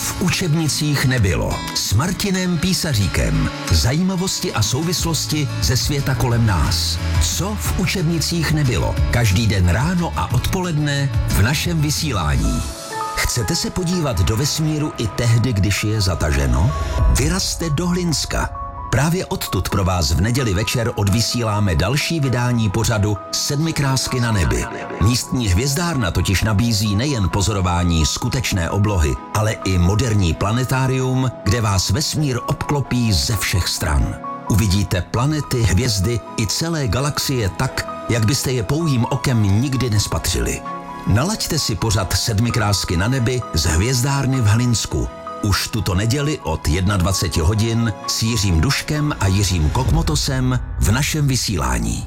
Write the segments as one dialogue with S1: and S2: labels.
S1: v učebnicích nebylo. S Martinem Písaříkem. Zajímavosti a souvislosti ze světa kolem nás. Co v učebnicích nebylo? Každý den ráno a odpoledne v našem vysílání. Chcete se podívat do vesmíru i tehdy, když je zataženo? Vyrazte do Hlinska. Právě odtud pro vás v neděli večer odvysíláme další vydání pořadu Sedmi krásky na nebi. Místní hvězdárna totiž nabízí nejen pozorování skutečné oblohy, ale i moderní planetárium, kde vás vesmír obklopí ze všech stran. Uvidíte planety, hvězdy i celé galaxie tak, jak byste je pouhým okem nikdy nespatřili. Nalaďte si pořad Sedmi krásky na nebi z hvězdárny v Hlinsku. Už tuto neděli od 21 hodin s Jiřím Duškem a Jiřím Kokmotosem v našem vysílání.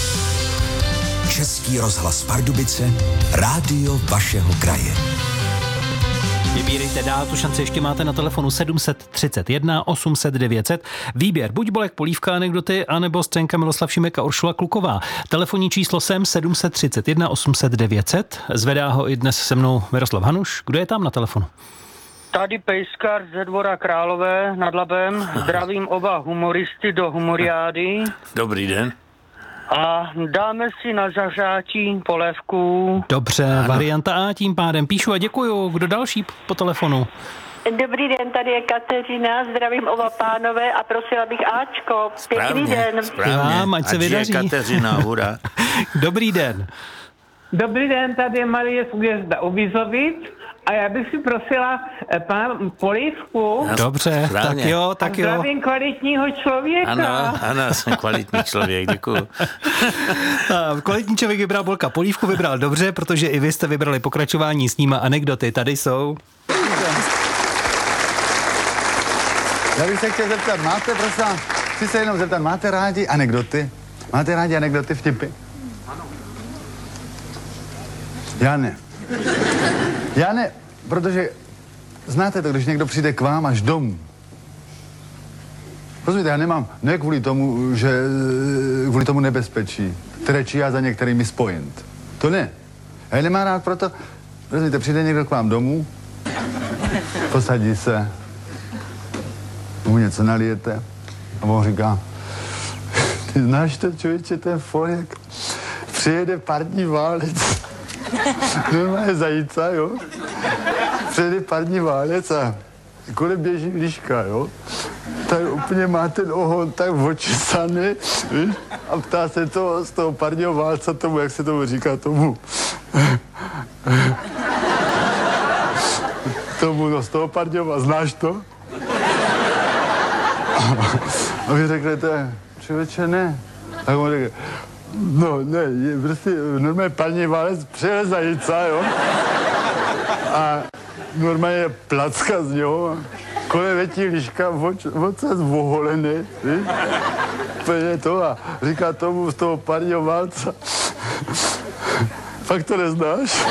S1: Český rozhlas Pardubice, rádio vašeho kraje.
S2: Vybírejte dál, tu šanci ještě máte na telefonu 731 800 900. Výběr buď Bolek Polívka anekdoty, anebo Střenka Miloslav Šimek a Uršula Kluková. Telefonní číslo sem 731 800 900. Zvedá ho i dnes se mnou Miroslav Hanuš. Kdo je tam na telefonu?
S3: Tady Pejskar ze Dvora Králové nad Labem. Zdravím oba humoristy do humoriády.
S4: Dobrý den.
S3: A dáme si na zařátí polévku.
S2: Dobře, ano. Varianta A tím pádem. Píšu a děkuju. Kdo další po telefonu?
S5: Dobrý den, tady je Kateřina, zdravím oba pánové a prosila bych Ačko. Pěkný den.
S4: Správně,
S2: ať se vydaří.
S4: Kateřina, hurá.
S2: Dobrý den.
S6: Dobrý den, tady je Marie Hvězda u Vizovic a já bych si prosila pana Polívku.
S2: Dobře,
S4: správně.
S2: tak jo.
S6: Zdravím kvalitního člověka.
S4: Ano, jsem kvalitní člověk, děkuju.
S2: Kvalitní člověk vybral Bolka Polívku, vybral dobře, protože i vy jste vybrali pokračování s nima anekdoty. Tady jsou.
S7: Já bych se chtěl zeptat, chci se jenom zeptat, máte rádi anekdoty? Máte rádi anekdoty, vtipy? Ano. Já ne, protože znáte to, když někdo přijde k vám až domů. Rozumíte, já nemám, ne kvůli tomu, že kvůli tomu nebezpečí, které číhá za některými spojent. To ne. Já je nemám rád proto, rozumíte, přijde někdo k vám domů, posadí se, mu něco nalijete a on říká, ty znáš to, člověče, ten Folek, přijede parní válec. Normálně zajíca, jo. Přijede parní válec a kolem běží liška, jo. Tak úplně má ten ohon tak očesaný, víš, a ptá se to z toho parního válce tomu, jak se tomu říká, tomu, no, z toho parního, znáš to? A vy řeknete, člověče, ne. Tak on řekne, no, ne, je prostě normálně parní válec přijel zajíca, jo. A normálně placka z něho, kolem letí liška, ocas oholený, víš? Úplně to a říká tomu z toho parního válca, fakt to neznáš?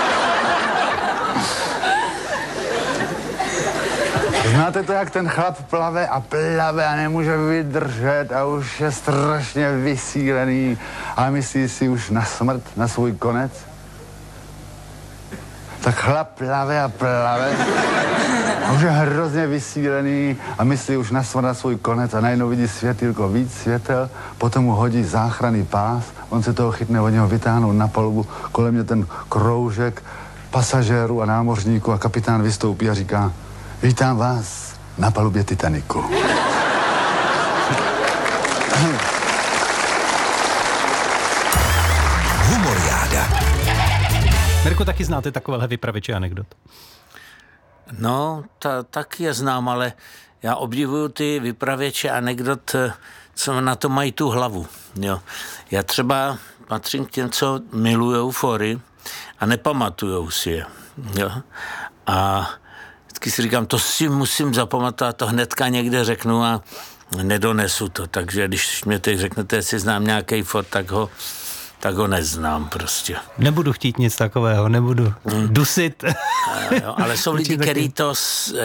S7: Znáte to, jak ten chlap plave a nemůže vydržet a už je strašně vysílený a myslí si už na smrt, na svůj konec? Tak chlap plave a už je hrozně vysílený a myslí už na smrt, na svůj konec a najednou vidí světýlko, víc světel, potom mu hodí záchranný pás, on se toho chytne, od něho vytáhnou na palubu, kolem mě ten kroužek pasažérů a námořníků a kapitán vystoupí a říká, vítám vás na palubě Titaniku.
S1: Humoriáda.
S2: Mirko, taky znáte takovéhle vypravěče anekdot?
S4: No, taky je znám, ale já obdivuju ty vypravěče anekdot, co na to mají tu hlavu. Jo. Já třeba patřím k těm, co milujou fory a nepamatujou si je. Jo. A vždycky si říkám, to si musím zapamatovat, to hnedka někde řeknu a nedonesu to. Takže když mě teď řeknete, jestli znám nějaký for, tak ho neznám prostě.
S2: Nebudu chtít nic takového, nebudu dusit.
S4: Jo, ale jsou lidi, kteří to